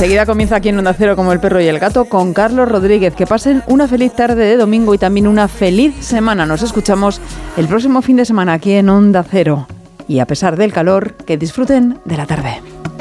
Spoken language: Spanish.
Enseguida comienza aquí en Onda Cero como el perro y el gato con Carlos Rodríguez. Que pasen una feliz tarde de domingo y también una feliz semana. Nos escuchamos el próximo fin de semana aquí en Onda Cero. Y a pesar del calor, que disfruten de la tarde.